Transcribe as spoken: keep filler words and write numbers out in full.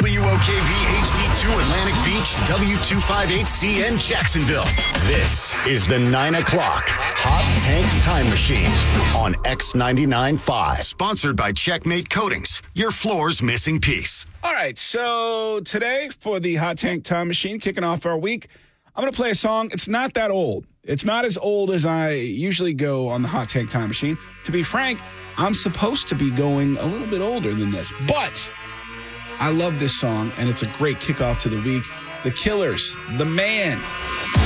W O K V H D two Atlantic Beach, W two fifty-eight C N Jacksonville. This is the nine o'clock Hot Tank Time Machine on X ninety-nine point five. Sponsored by Checkmate Coatings, your floor's missing piece. All right, so today for the Hot Tank Time Machine, kicking off our week, I'm going to play a song. It's not that old. It's not as old as I usually go on the Hot Tank Time Machine. To be frank, I'm supposed to be going a little bit older than this, but I love this song, and it's a great kickoff to the week. The Killers, The Man.